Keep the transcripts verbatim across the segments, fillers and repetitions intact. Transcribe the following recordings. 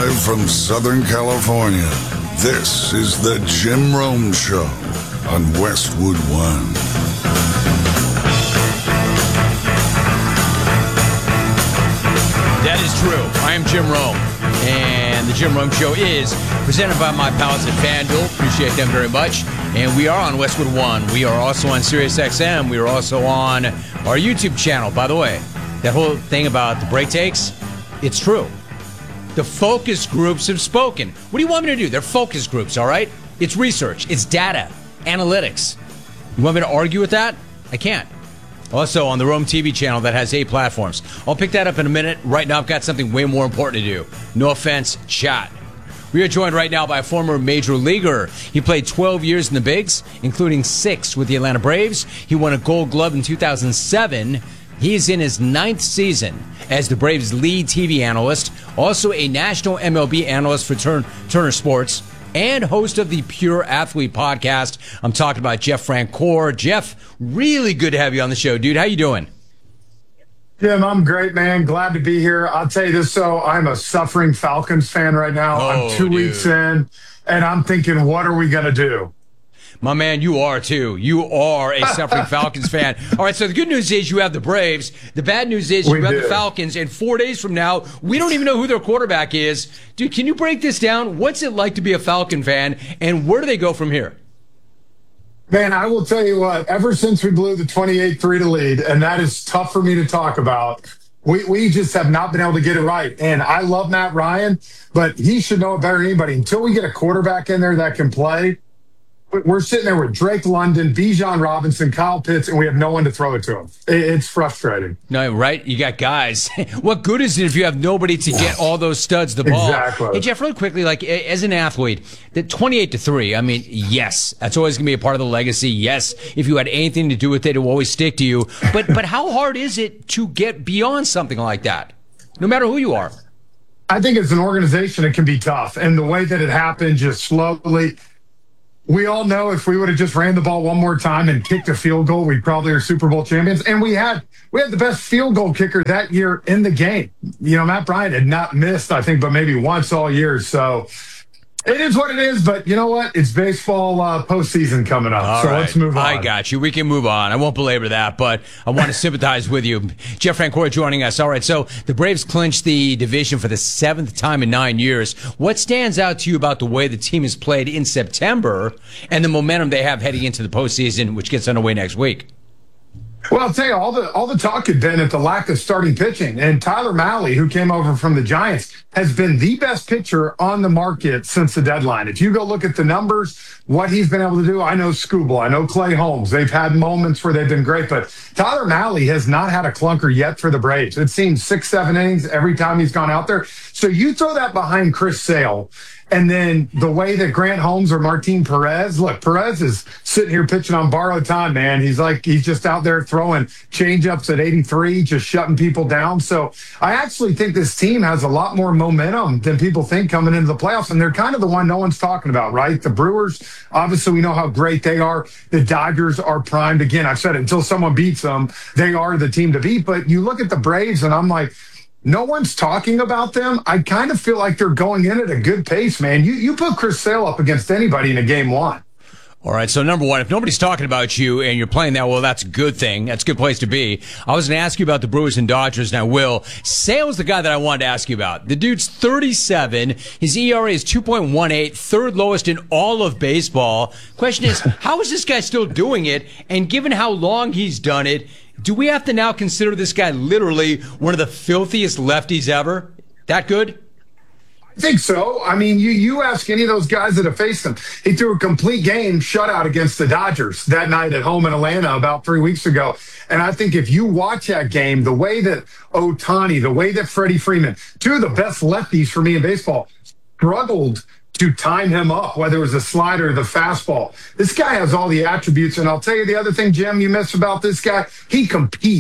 Live from Southern California, this is the Jim Rome Show on Westwood One. That is true. I am Jim Rome, and the Jim Rome Show is presented by my pals at FanDuel. Appreciate them very much. And we are on Westwood One. We are also on Sirius X M. We are also on our YouTube channel. By the way, that whole thing about the break takes, it's true. The focus groups have spoken. What do you want me to do? They're focus groups, all right? It's research. It's data. Analytics. You want me to argue with that? I can't. Also on the Rome T V channel that has eight platforms. I'll pick that up in a minute. Right now I've got something way more important to do. No offense, chat. We are joined right now by a former major leaguer. He played twelve years in the bigs, including six with the Atlanta Braves. He won a Gold Glove in two thousand seven. He is in his ninth season as the Braves' lead T V analyst, also a national M L B analyst for Turn- Turner Sports, and host of the Pure Athlete podcast. I'm talking about Jeff Francoeur. Jeff, really good to have you on the show, dude. How you doing? Jim, I'm great, man. Glad to be here. I'll tell you this, so I'm a suffering Falcons fan right now. Oh, I'm two dude. weeks in, and I'm thinking, what are we going to do? My man, you are too. You are a suffering Falcons fan. All right, so the good news is you have the Braves. The bad news is you We have do. the Falcons. And four days from now, we don't even know who their quarterback is. Dude, can you break this down? What's it like to be a Falcon fan, and where do they go from here? Man, I will tell you what, ever since we blew the twenty-eight three to lead, and that is tough for me to talk about, we, we just have not been able to get it right. And I love Matt Ryan, but he should know it better than anybody. Until we get a quarterback in there that can play, we're sitting there with Drake London, Bijan Robinson, Kyle Pitts, and we have no one to throw it to him. It's frustrating. No, right? You got guys. What good is it if you have nobody to get all those studs the ball? Exactly. Hey, Jeff, really quickly, like as an athlete, the twenty-eight to three, I mean, yes, that's always going to be a part of the legacy. Yes, if you had anything to do with it, it will always stick to you. But but how hard is it to get beyond something like that, no matter who you are? I think as an organization, it can be tough. And the way that it happened, just slowly. We all know if we would have just ran the ball one more time and kicked a field goal, we probably are Super Bowl champions. And we had we had the best field goal kicker that year in the game. You know, Matt Bryant had not missed, I think, but maybe once all year. So it is what it is. But you know what? It's baseball uh, postseason coming up. All so right. let's move on. I got you. We can move on. I won't belabor that, but I want to sympathize with you. Jeff Francoeur joining us. All right, so the Braves clinched the division for the seventh time in nine years. What stands out to you about the way the team has played in September and the momentum they have heading into the postseason, which gets underway next week? Well, I'll tell you, all the all the talk had been at the lack of starting pitching. And Tyler Mahle, who came over from the Giants, has been the best pitcher on the market since the deadline. If you go look at the numbers, what he's been able to do, I know Skubal, I know Clay Holmes. They've had moments where they've been great, but Tyler Mahle has not had a clunker yet for the Braves. It seems six, seven innings every time he's gone out there. So you throw that behind Chris Sale. And then the way that Grant Holmes or Martin Perez, look, Perez is sitting here pitching on borrowed time, man. He's like, he's just out there throwing changeups at eighty-three, just shutting people down. So I actually think this team has a lot more momentum than people think coming into the playoffs. And they're kind of the one no one's talking about, right? The Brewers, obviously we know how great they are. The Dodgers are primed. Again, I've said it, until someone beats them, they are the team to beat. But you look at the Braves and I'm like, no one's talking about them. I kind of feel like they're going in at a good pace, man. You you put Chris Sale up against anybody in a game one. All right, so number one, if nobody's talking about you and you're playing that well, that's a good thing. That's a good place to be. I was going to ask you about the Brewers and Dodgers, and I will. Sale's the guy that I wanted to ask you about. The dude's thirty-seven. His E R A is two point one eight, third lowest in all of baseball. Question is, how is this guy still doing it? And given how long he's done it, do we have to now consider this guy literally one of the filthiest lefties ever? That good? I think so. I mean, you you ask any of those guys that have faced him. He threw a complete game shutout against the Dodgers that night at home in Atlanta about three weeks ago. And I think if you watch that game, the way that Ohtani, the way that Freddie Freeman, two of the best lefties for me in baseball, struggled to time him up, whether it was a slider or the fastball. This guy has all the attributes. And I'll tell you the other thing, Jim, you missed about this guy. He competes.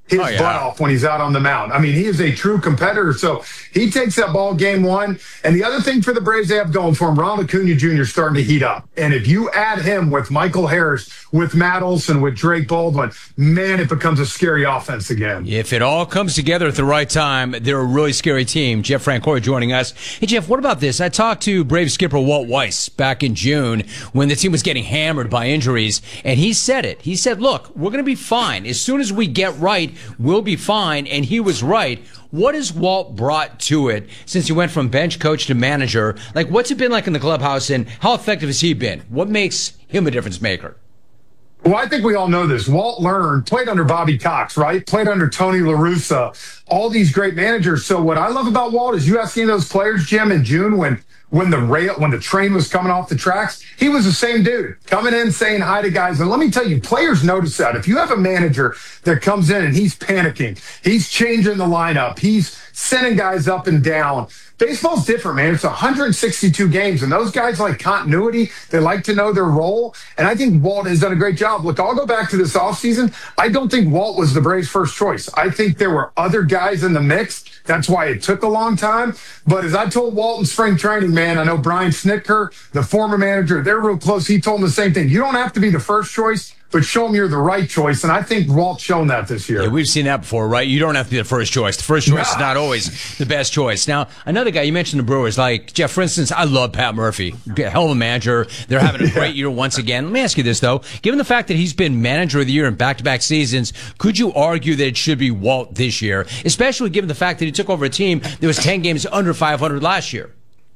his Oh, yeah. butt off when he's out on the mound. I mean, he is a true competitor. So he takes that ball game one. And the other thing for the Braves they have going for him, Ronald Acuna Junior is starting to heat up. And if you add him with Michael Harris, with Matt Olson, with Drake Baldwin, man, it becomes a scary offense again. If it all comes together at the right time, they're a really scary team. Jeff Francoeur joining us. Hey, Jeff, what about this? I talked to Braves skipper Walt Weiss back in June when the team was getting hammered by injuries, and he said it. He said, look, we're going to be fine. As soon as we get right, we'll be fine, and he was right. What has Walt brought to it since he went from bench coach to manager? Like, what's it been like in the clubhouse, and how effective has he been? What makes him a difference maker? Well, I think we all know this. Walt learned, played under Bobby Cox, right? Played under Tony La Russa, all these great managers. So what I love about Walt is you ask any of those players, Jim, in June when when the rail, when the train was coming off the tracks, he was the same dude coming in, saying hi to guys. And let me tell you, players notice that. If you have a manager that comes in and he's panicking, he's changing the lineup, he's sending guys up and down. Baseball's different, man. It's one hundred sixty-two games, and those guys like continuity. They like to know their role, and I think Walt has done a great job. Look, I'll go back to this offseason. I don't think Walt was the Braves' first choice. I think there were other guys in the mix. That's why it took a long time. But as I told Walt in spring training, man, I know Brian Snitker, the former manager, they're real close. He told him the same thing. You don't have to be the first choice, but show them you're the right choice. And I think Walt's shown that this year. Yeah, we've seen that before, right? You don't have to be the first choice. The first choice Nah. is not always the best choice. Now, another guy, you mentioned the Brewers, like, Jeff, for instance, I love Pat Murphy. Hell of a manager. They're having a great year once again. Let me ask you this, though. Given the fact that he's been manager of the year in back-to-back seasons, could you argue that it should be Walt this year, especially given the fact that he took over a team that was ten games under five hundred last year?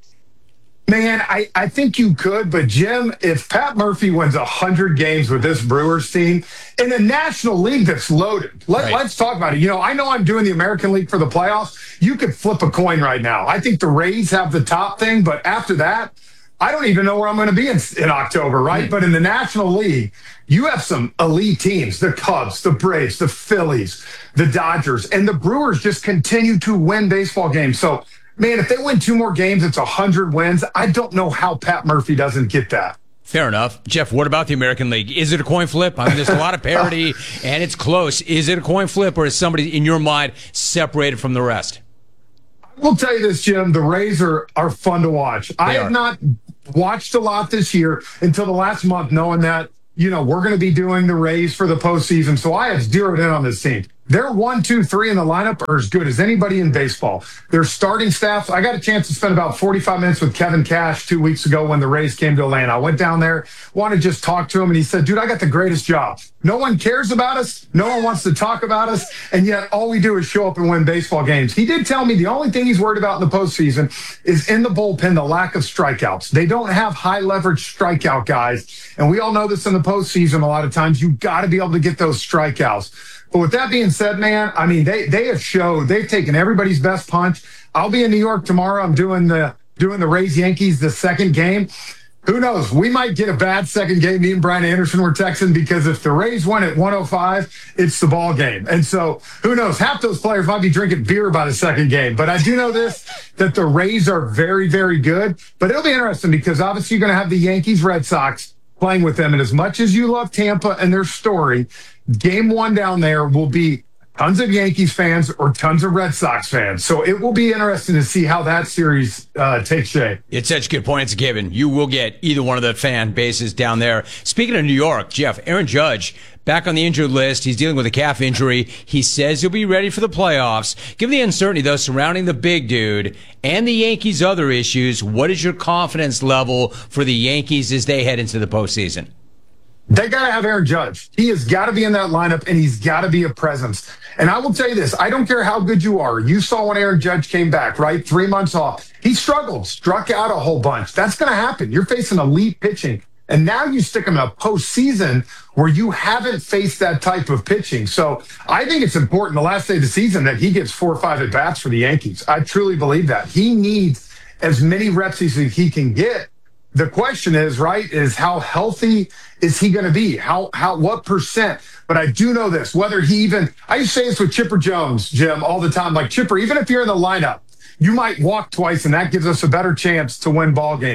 Man, I, I think you could, but Jim, if Pat Murphy wins one hundred games with this Brewers team in a National League that's loaded, let, Right. let's talk about it. You know, I know I'm doing the American League for the playoffs. You could flip a coin right now. I think the Rays have the top thing, but after that, I don't even know where I'm going to be in, in October, right? Mm. But in the National League, you have some elite teams, the Cubs, the Braves, the Phillies, the Dodgers, and the Brewers just continue to win baseball games. So, man, if they win two more games, it's one hundred wins. I don't know how Pat Murphy doesn't get that. Fair enough. Jeff, what about the American League? Is it a coin flip? I mean, there's a lot of parity, and it's close. Is it a coin flip, or is somebody, in your mind, separated from the rest? I will tell you this, Jim. The Rays are, are fun to watch. I They have are. not watched a lot this year until the last month, knowing that, you know, we're going to be doing the Rays for the postseason. So I have zeroed in on this team. Their one, two, three in the lineup are as good as anybody in baseball. Their starting staffs, I got a chance to spend about forty-five minutes with Kevin Cash two weeks ago when the Rays came to Atlanta. I went down there, wanted to just talk to him, and he said, dude, I got the greatest job. No one cares about us. No one wants to talk about us. And yet all we do is show up and win baseball games. He did tell me the only thing he's worried about in the postseason is in the bullpen, the lack of strikeouts. They don't have high leverage strikeout guys. And we all know this in the postseason a lot of times. You got to be able to get those strikeouts. But with that being said, man, I mean, they they have showed they've taken everybody's best punch. I'll be in New York tomorrow. I'm doing the doing the Rays Yankees the second game. Who knows? We might get a bad second game. Me and Brian Anderson were texting because if the Rays win at one oh five, it's the ball game. And so who knows? Half those players might be drinking beer by the second game. But I do know this, that the Rays are very, very good. But it'll be interesting because obviously you're going to have the Yankees, Red Sox playing with them. And as much as you love Tampa and their story, game one down there will be tons of Yankees fans or tons of Red Sox fans. So it will be interesting to see how that series uh, takes shape. It's such a good point. It's a given. You will get either one of the fan bases down there. Speaking of New York, Jeff, Aaron Judge, back on the injured list. He's dealing with a calf injury. He says he'll be ready for the playoffs. Given the uncertainty, though, surrounding the big dude and the Yankees' other issues, what is your confidence level for the Yankees as they head into the postseason? They got to have Aaron Judge. He has got to be in that lineup, and he's got to be a presence. And I will tell you this, I don't care how good you are. You saw when Aaron Judge came back, right? Three months off. He struggled, struck out a whole bunch. That's going to happen. You're facing elite pitching. And now you stick him in a postseason where you haven't faced that type of pitching. So I think it's important the last day of the season that he gets four or five at-bats for the Yankees. I truly believe that. He needs as many reps as he can get. The question is, right, is how healthy is he going to be? How, how, what percent? But I do know this, whether he even, I used to say this with Chipper Jones, Jim, all the time. Like, Chipper, even if you're in the lineup, you might walk twice, and that gives us a better chance to win ball games.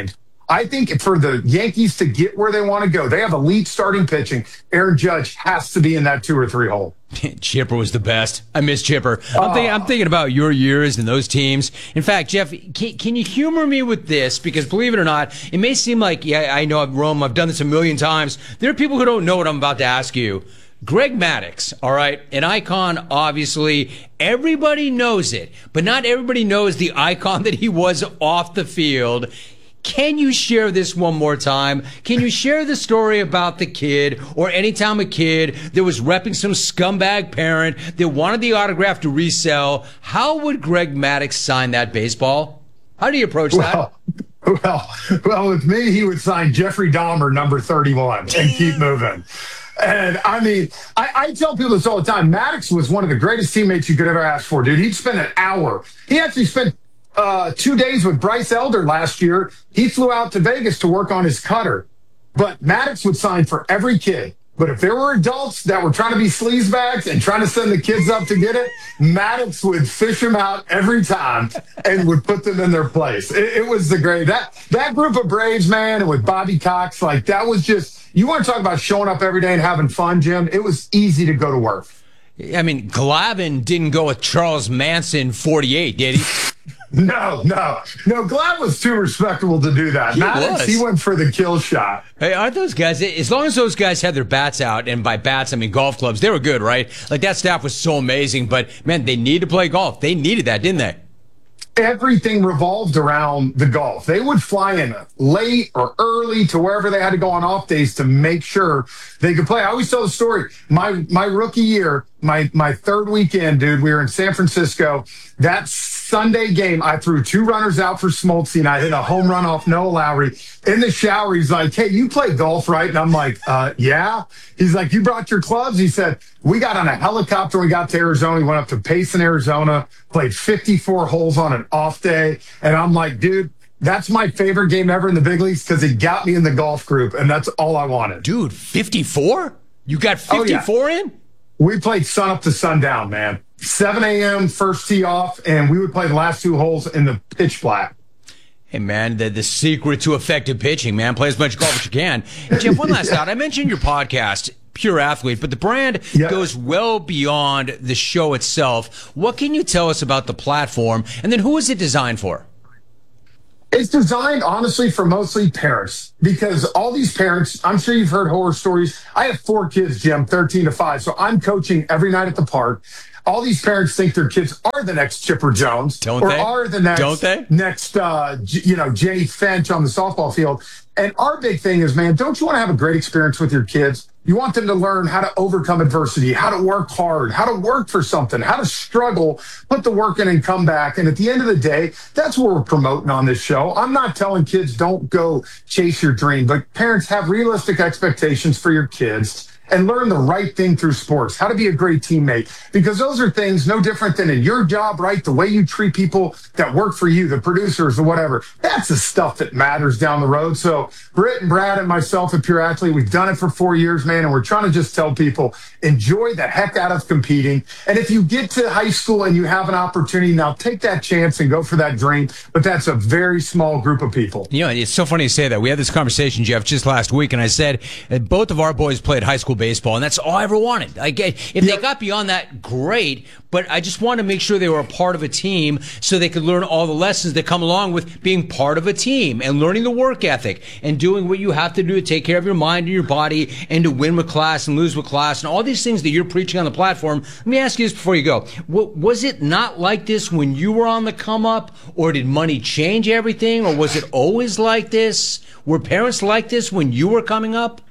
I think for the Yankees to get where they want to go, they have elite starting pitching. Aaron Judge has to be in that two or three hole. Chipper was the best. I miss Chipper. I'm, think, I'm thinking about your years and those teams. In fact, Jeff, can, can you humor me with this? Because believe it or not, it may seem like, yeah, I know I've Rome, I've done this a million times. There are people who don't know what I'm about to ask you. Greg Maddux, all right, an icon, obviously. Everybody knows it, but not everybody knows the icon that he was off the field. Can you share this one more time? Can you share the story about the kid, or anytime a kid that was repping some scumbag parent that wanted the autograph to resell? How would Greg Maddux sign that baseball? How do you approach that? Well, well, well, with me, he would sign Jeffrey Dahmer, number thirty-one, and keep moving. And I mean, I, I tell people this all the time. Maddux was one of the greatest teammates you could ever ask for, dude. He'd spend an hour. He actually spent uh, two days with Bryce Elder last year. He flew out to Vegas to work on his cutter. But Maddux would sign for every kid. But if there were adults that were trying to be sleazebags and trying to send the kids up to get it, Maddux would fish them out every time and would put them in their place. It, it was the great. That, that group of Braves, man, and with Bobby Cox, like that was just... You want to talk about showing up every day and having fun, Jim? It was easy to go to work. I mean, Glavine didn't go with Charles Manson forty-eight, did he? No, no. No, Glav was too respectable to do that. He Maddux, was. he went for the kill shot. Hey, aren't those guys, as long as those guys had their bats out, and by bats, I mean golf clubs, they were good, right? Like, that staff was so amazing, but, man, they needed to play golf. They needed that, didn't they? Everything revolved around the golf. They would fly in late or early to wherever they had to go on off days to make sure they could play. I always tell the story. My my rookie year, my my third weekend, dude, we were in San Francisco. That Sunday game, I threw two runners out for Smoltz, and I hit a home run off Noah Lowry. In the shower, he's like, "Hey, you play golf, right?" And I'm like, uh, yeah. He's like, "You brought your clubs?" He said, "We got on a helicopter. We got to Arizona. We went up to Payson, Arizona, played fifty-four holes on an off day." And I'm like, dude, that's my favorite game ever in the big leagues because it got me in the golf group, and that's all I wanted. Dude, fifty-four? You got fifty-four oh, yeah. in? We played sun up to sundown, man. seven a.m., first tee off, and we would play the last two holes in the pitch black. Hey, man, the, the secret to effective pitching, man, play as much golf as you can. Jeff, one last thought. I mentioned your podcast, Pure Athlete, but the brand yeah. goes well beyond the show itself. What can you tell us about the platform, and then who is it designed for? It's designed, honestly, for mostly parents, because all these parents, I'm sure you've heard horror stories. I have four kids, Jim, thirteen to five, so I'm coaching every night at the park. All these parents think their kids are the next Chipper Jones, Don't or they? are the next, Don't they? next, uh, you know, Jay Finch on the softball field. And our big thing is, man, don't you want to have a great experience with your kids? You want them to learn how to overcome adversity, how to work hard, how to work for something, how to struggle, put the work in and come back. And at the end of the day, that's what we're promoting on this show. I'm not telling kids don't go chase your dream, but parents, have realistic expectations for your kids and learn the right thing through sports, how to be a great teammate, because those are things no different than in your job, right? The way you treat people that work for you, the producers or whatever. That's the stuff that matters down the road. So Britt and Brad and myself at Pure Athlete, we've done it for four years, man, and we're trying to just tell people, enjoy the heck out of competing. And if you get to high school and you have an opportunity, now take that chance and go for that dream. But that's a very small group of people. You know, it's so funny to say that. We had this conversation, Jeff, just last week, and I said uh, both of our boys played high school baseball, and that's all I ever wanted. Like, if they got beyond that, great, but I just wanted to make sure they were a part of a team so they could learn all the lessons that come along with being part of a team and learning the work ethic and doing what you have to do to take care of your mind and your body and to win with class and lose with class and all these things that you're preaching on the platform. Let me ask you this before you go. Was it not like this when you were on the come up, or did money change everything, or was it always like this? Were parents like this when you were coming up?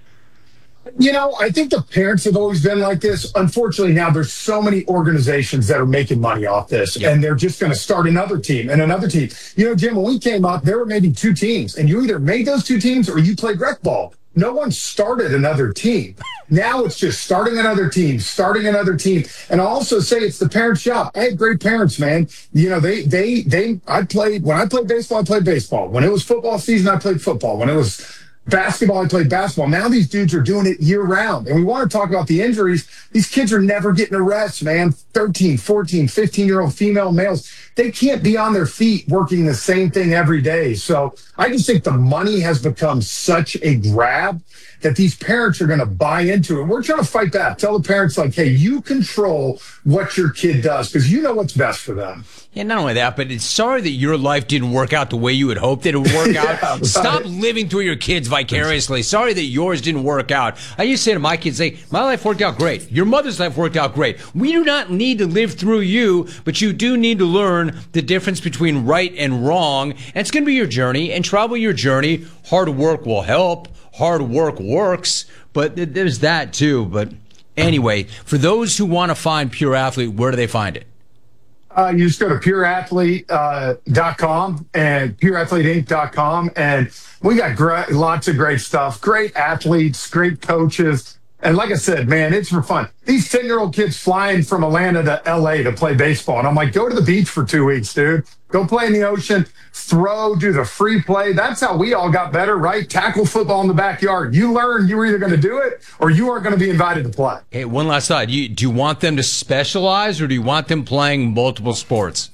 You know, I think the parents have always been like this. Unfortunately, now there's so many organizations that are making money off this, yep. and they're just going to start another team and another team. You know, Jim, when we came up, there were maybe two teams, and you either made those two teams or you played rec ball. No one started another team. Now it's just starting another team, starting another team. And I'll also say it's the parents' job. I had great parents, man. You know, they, they, they, I played, when I played baseball, I played baseball. When it was football season, I played football. When it was basketball, I played basketball. Now these dudes are doing it year round. And we want to talk about the injuries. These kids are never getting a rest, man. thirteen, fourteen, fifteen-year-old female males, they can't be on their feet working the same thing every day. So I just think the money has become such a grab that these parents are going to buy into it. We're trying to fight back. Tell the parents, like, hey, you control what your kid does because you know what's best for them. Yeah, not only that, but it's sorry that your life didn't work out the way you had hoped that it would work yeah, out. right. Stop living through your kids vicariously. Sorry that yours didn't work out. I used to say to my kids, say, my life worked out great. Your mother's life worked out great. We do not need to live through you, but you do need to learn the difference between right and wrong. And it's going to be your journey, and travel your journey. Hard work will help. Hard work works, but th- there's that too. But anyway, for those who want to find Pure Athlete, where do they find it? Uh, you just go to pure athlete dot com and pure athlete inc dot com, and we got great, lots of great stuff. Great athletes, great coaches. And like I said, man, it's for fun. These ten-year-old kids flying from Atlanta to L A to play baseball. And I'm like, go to the beach for two weeks, dude. Go play in the ocean, throw, do the free play. That's how we all got better, right? Tackle football in the backyard. You learn you were either going to do it or you are going to be invited to play. Hey, one last thought. You, do you want them to specialize, or do you want them playing multiple sports?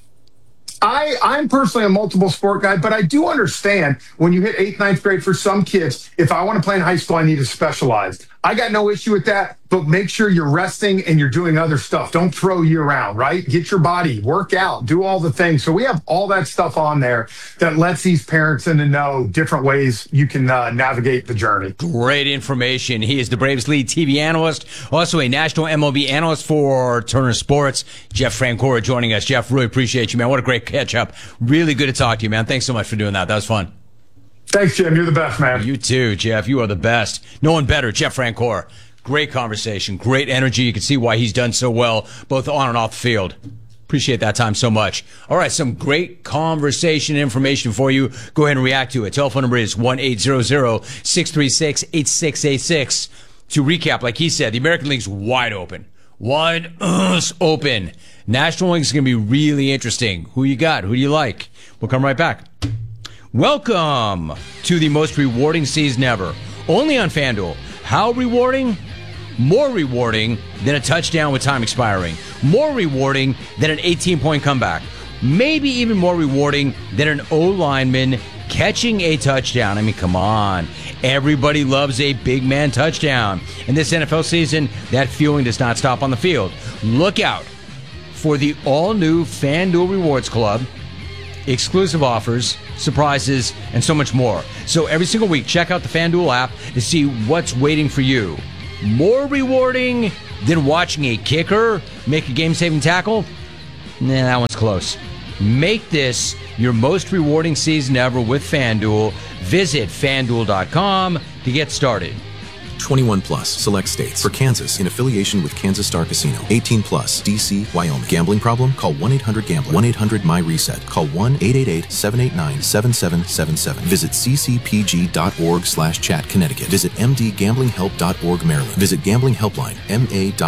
I, I'm personally a multiple sport guy, but I do understand when you hit eighth, ninth grade for some kids, if I want to play in high school, I need to specialize. I got no issue with that, but make sure you're resting and you're doing other stuff. Don't throw year round, right? Get your body, work out, do all the things. So we have all that stuff on there that lets these parents in to know different ways you can uh, navigate the journey. Great information. He is the Braves lead T V analyst, also a national M L B analyst for Turner Sports. Jeff Francora joining us. Jeff, really appreciate you, man. What a great catch up. Really good to talk to you, man. Thanks so much for doing that. That was fun. Thanks, Jim. You're the best, man. You too, Jeff. You are the best. No one better. Jeff Francora. Great conversation. Great energy. You can see why he's done so well, both on and off the field. Appreciate that time so much. All right, some great conversation information for you. Go ahead and react to it. Telephone number is one eight hundred, six three six, eight six eight six. To recap, like he said, the American League's wide open. Wide uh, open. National League's going to be really interesting. Who you got? Who do you like? We'll come right back. Welcome to the most rewarding season ever. Only on FanDuel. How rewarding? More rewarding than a touchdown with time expiring. More rewarding than an eighteen-point comeback. Maybe even more rewarding than an O-lineman catching a touchdown. I mean, come on. Everybody loves a big man touchdown. In this N F L season, that feeling does not stop on the field. Look out for the all-new FanDuel Rewards Club. Exclusive offers, surprises, and so much more. So every single week, check out the FanDuel app to see what's waiting for you. More rewarding than watching a kicker make a game-saving tackle? Nah, that one's close. Make this your most rewarding season ever with FanDuel. Visit FanDuel dot com to get started. twenty-one plus, select states. For Kansas, in affiliation with Kansas Star Casino. eighteen plus, D C, Wyoming. Gambling problem? Call one eight hundred gambler. one eight hundred my reset. Call one eight eight eight, seven eight nine, seven seven seven seven. Visit c c p g dot org slash chat Connecticut. Visit m d gambling help dot org Maryland. Visit Gambling Helpline, M A